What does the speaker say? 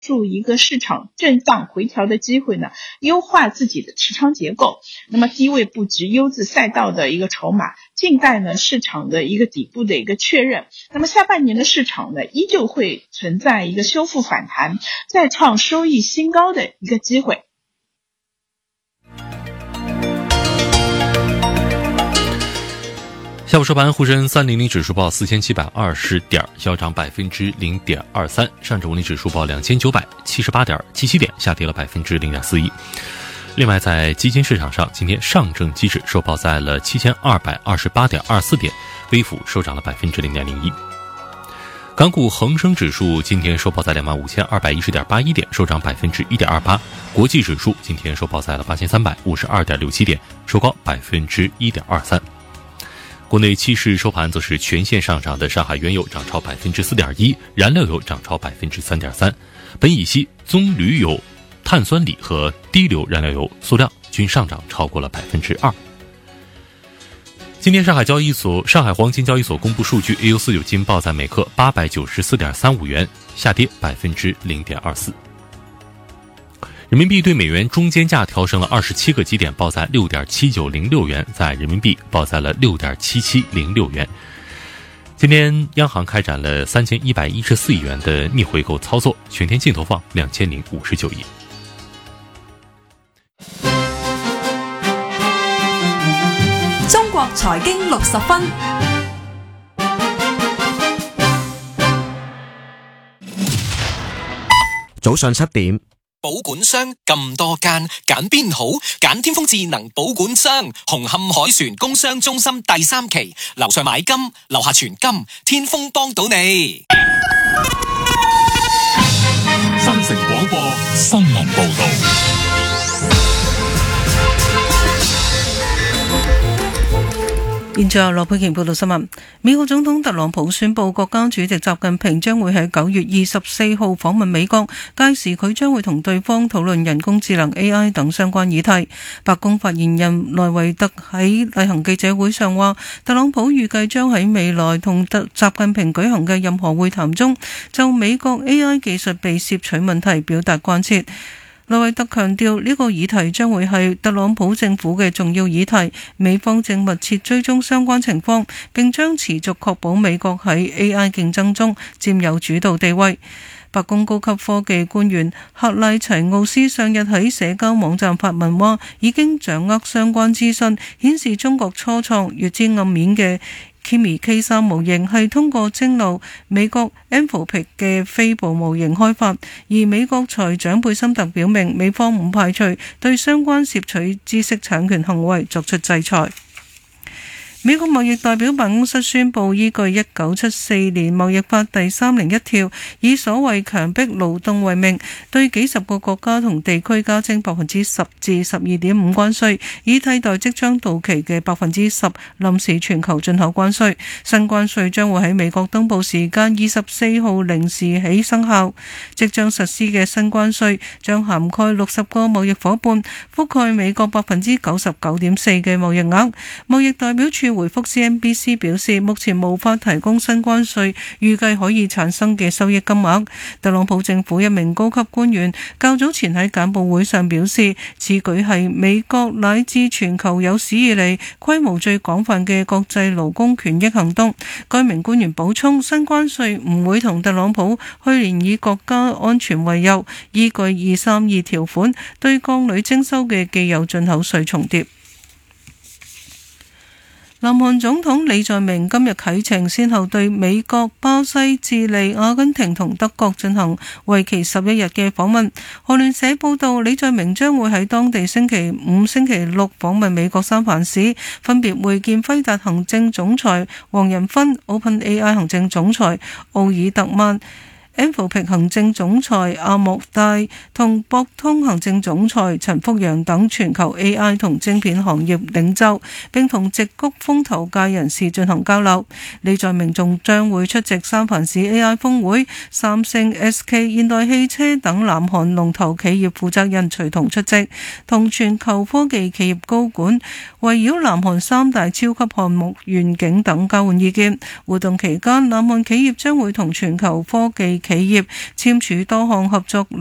注一个市场震荡回调的机会呢，优化自己的持仓结构，那么低位布局优质赛道的一个筹码，静待呢市场的一个底部的一个确认。那么下半年的市场呢，依旧会存在一个修复反弹，再创收益新高的一个机会。 下午收盘，沪深300指数报4720点，小涨0.23%；上证500指数报2978.77点，下跌了0.41%。另外，在基金市场上，今天上证期指收报在了7228.24点，微幅收涨了0.01%。港股恒生指数今天收报在25,210.81点，收涨1.28%。国际指数今天收报在了8352.67点，收高1.23%。国内期市收盘则是全线上涨的，上海原油涨超4.1%，燃料油涨超3.3%，苯乙烯、棕榈油、碳酸锂和低硫燃料油、塑料均上涨超过了2%。今天上海黄金交易所公布数据 ，AU4 有金报在每克894.35元，下跌0.24%。人民币对美元中间价调升了27个基点，报在6.7906元，在人民币报在了6.7706元。今天央行开展了3114亿元的逆回购操作，全天净投放2059亿。 中國財經60分， 早上7點。 保管商咁多間，揀邊好？揀天風智能保管商，紅磡海船工商中心第3期，樓上買金，樓下存金，天風幫到你。 新城廣播新聞報道。 現在由羅佩瓊報道新聞。美國總統特朗普宣布，國家主席習近平將會喺9月24號訪問美國，屆時佢將會同對方討論人工智能 AI 等相關議題。白宮發言人萊維特喺例行記者會上話，特朗普預計將喺未來同習近平舉行嘅任何會談中，就美國 AI 技術被竊取問題表達關切。萊維特強調，呢個議題將會係特朗普政府嘅重要議題，美方正密切追蹤相關情況，並將持續確保美國喺 AI 競爭中佔有主導地位。白宮高級科技官員克賴齊奧斯上日喺社交網站發文話，已經掌握相關資訊，顯示中國初創月之暗面嘅Kimi K3 模型係通過蒸餾美國 Anthropic 嘅飛步模型開發，而美國財長貝森特表明，美方唔排除對相關竊取知識產權行為作出制裁。美國貿易代表辦公室宣布，依據1974年貿易法第301條，以所謂強迫勞動為名，對幾十個國家同地區加徵10%至12.5% 關稅，以替代即將到期嘅10%臨時全球進口關稅。新關稅將會喺美國東部時間24號0時起生效。即將實施嘅新關稅將涵蓋60個貿易夥伴，覆蓋美國99.4%嘅貿易額。貿易代表處回覆 CNBC 表示，目前無法提供新關稅預計可以產生嘅收益金額。特朗普政府一名高級官員較早前喺簡報會上表示，此舉係美國乃至全球有史以嚟規模最廣泛嘅國際勞工權益行動。該名官員補充，新關稅唔會同特朗普去年以國家安全為由，依據232條款對鋼鋁徵收嘅既有進口稅重疊。南韓總統李在明今日啟程，先後對美國、巴西、智利、阿根廷同德國進行為期11日嘅訪問。韓聯社報道，李在明將會喺當地星期5、星期6訪問美國三藩市，分別會見輝達行政總裁黃仁勳、OpenAI 行政總裁奧爾特曼、Anthropic 行政總裁阿莫戴同博通行政總裁陳福陽等全球 AI 同晶片行業領袖，並同矽谷風投界人士進行交流。李在明仲將會出席三藩市 AI 峰會，三星、SK、現代汽車等南韓龍頭企業負責人隨同出席，同全球科技企業高管圍繞南韓三大超級項目願景等交換意見。活動期間，南韓企業將會同全球科技企業簽署多項合作